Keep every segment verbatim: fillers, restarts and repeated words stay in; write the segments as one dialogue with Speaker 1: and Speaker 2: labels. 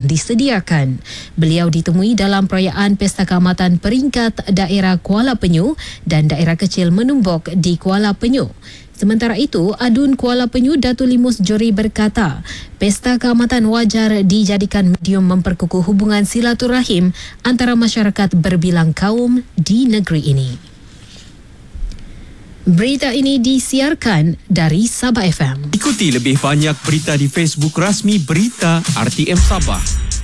Speaker 1: disediakan. Beliau ditemui dalam perayaan Pesta Keamatan Peringkat Daerah Kuala Penyu dan Daerah Kecil Menumbok di Kuala Penyu. Sementara itu, Adun Kuala Penyu Datuk Limus Jori berkata, Pesta Keamatan wajar dijadikan medium memperkukuh hubungan silaturahim antara masyarakat berbilang kaum di negeri ini. Berita ini disiarkan dari Sabah F M.
Speaker 2: Ikuti lebih banyak berita di Facebook rasmi Berita R T M Sabah.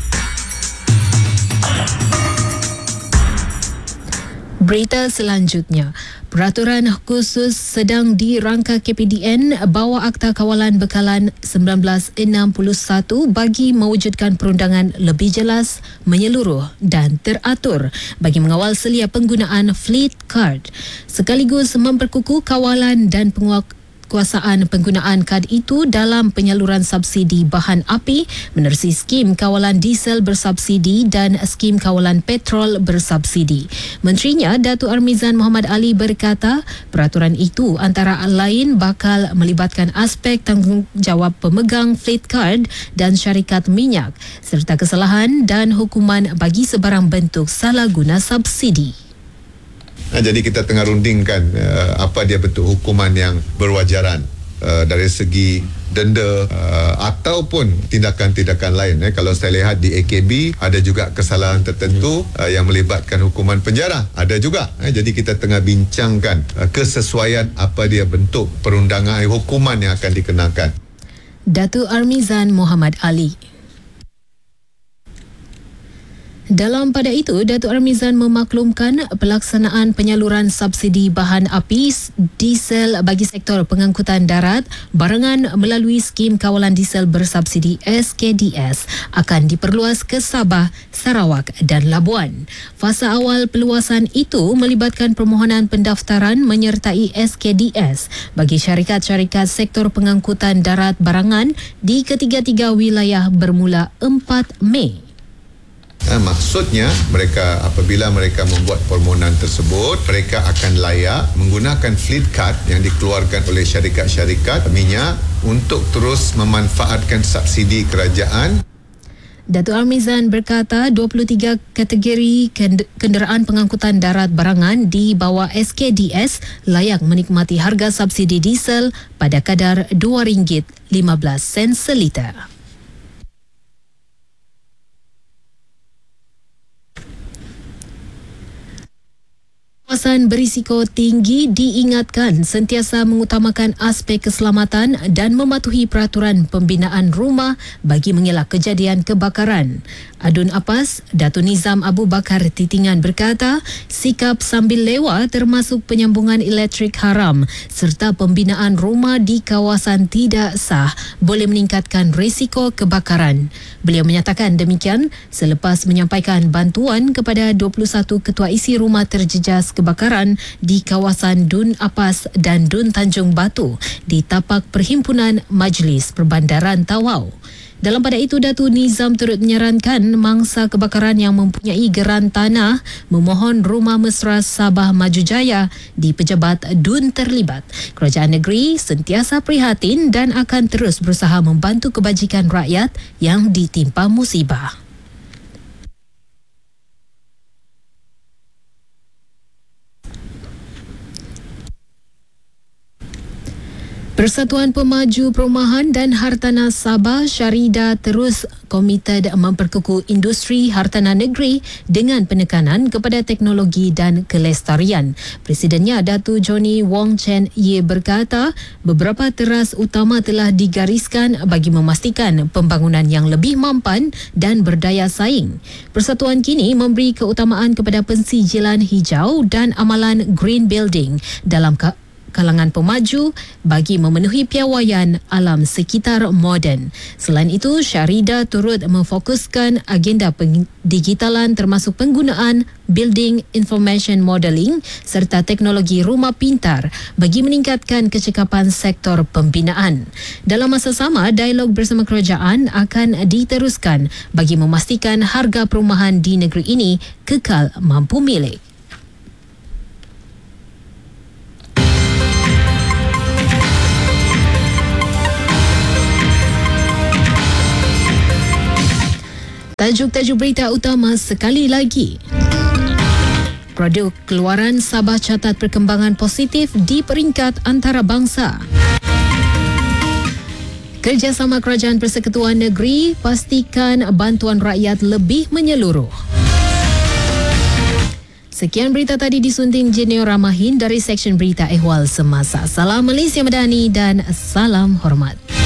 Speaker 1: Berita selanjutnya, peraturan khusus sedang dirangka K P D N bawah Akta Kawalan Bekalan sembilan belas enam puluh satu bagi mewujudkan perundangan lebih jelas, menyeluruh dan teratur bagi mengawal selia penggunaan Fleet Card sekaligus memperkukuh kawalan dan penguasaan kuasaan penggunaan kad itu dalam penyaluran subsidi bahan api menerusi skim kawalan diesel bersubsidi dan skim kawalan petrol bersubsidi. Menterinya Datuk Armizan Muhammad Ali berkata peraturan itu antara lain bakal melibatkan aspek tanggungjawab pemegang fleet card dan syarikat minyak serta kesalahan dan hukuman bagi sebarang bentuk salah guna subsidi.
Speaker 3: Nah, jadi kita tengah rundingkan uh, apa dia bentuk hukuman yang berwajaran uh, dari segi denda uh, ataupun tindakan-tindakan lain. Eh. Kalau saya lihat di A K B ada juga kesalahan tertentu uh, yang melibatkan hukuman penjara. Ada juga. Eh. Jadi kita tengah bincangkan uh, kesesuaian apa dia bentuk perundangan hukuman yang akan dikenakan.
Speaker 1: Datuk Armizan Muhammad Ali. Dalam pada itu, Datuk Armizan memaklumkan pelaksanaan penyaluran subsidi bahan api diesel bagi sektor pengangkutan darat barangan melalui skim kawalan diesel bersubsidi S K D S akan diperluas ke Sabah, Sarawak dan Labuan. Fasa awal peluasan itu melibatkan permohonan pendaftaran menyertai S K D S bagi syarikat-syarikat sektor pengangkutan darat barangan di ketiga-tiga wilayah bermula empat Mei.
Speaker 3: Ha, maksudnya mereka apabila mereka membuat permohonan tersebut, mereka akan layak menggunakan fleet card yang dikeluarkan oleh syarikat-syarikat minyak untuk terus memanfaatkan subsidi kerajaan.
Speaker 1: Datuk Armizan berkata dua puluh tiga kategori kenderaan pengangkutan darat barangan di bawah S K D S layak menikmati harga subsidi diesel pada kadar dua ringgit lima belas sen seliter. Kawasan berisiko tinggi diingatkan sentiasa mengutamakan aspek keselamatan dan mematuhi peraturan pembinaan rumah bagi mengelak kejadian kebakaran. Adun Apas, Datuk Nizam Abu Bakar Titingan berkata, sikap sambil lewa termasuk penyambungan elektrik haram serta pembinaan rumah di kawasan tidak sah boleh meningkatkan risiko kebakaran. Beliau menyatakan demikian selepas menyampaikan bantuan kepada dua puluh satu ketua isi rumah terjejas kebakaran di kawasan Dun Apas dan Dun Tanjung Batu di tapak Perhimpunan Majlis Perbandaran Tawau. Dalam pada itu, Datuk Nizam turut menyarankan mangsa kebakaran yang mempunyai geran tanah memohon Rumah Mesra Sabah Maju Jaya di pejabat Dun terlibat. Kerajaan negeri sentiasa prihatin dan akan terus berusaha membantu kebajikan rakyat yang ditimpa musibah. Persatuan Pemaju Perumahan dan Hartanah Sabah Syarida terus komited memperkukuh industri hartanah negeri dengan penekanan kepada teknologi dan kelestarian. Presidennya Datuk Johnny Wong Chen Ye berkata, beberapa teras utama telah digariskan bagi memastikan pembangunan yang lebih mampan dan berdaya saing. Persatuan kini memberi keutamaan kepada pensijilan hijau dan amalan green building dalam ke- kalangan pemaju bagi memenuhi piawaian alam sekitar moden. Selain itu, Syarida turut memfokuskan agenda digitalan termasuk penggunaan Building Information Modelling serta teknologi rumah pintar bagi meningkatkan kecekapan sektor pembinaan. Dalam masa sama, dialog bersama kerajaan akan diteruskan bagi memastikan harga perumahan di negeri ini kekal mampu milik. Tajuk-tajuk berita utama sekali lagi. Produk keluaran Sabah catat perkembangan positif di peringkat antarabangsa. Kerjasama Kerajaan Persekutuan Negeri pastikan bantuan rakyat lebih menyeluruh. Sekian berita tadi disunting Jenior Ramahin dari Seksyen Berita Ehwal Semasa. Salam Malaysia Madani dan salam hormat.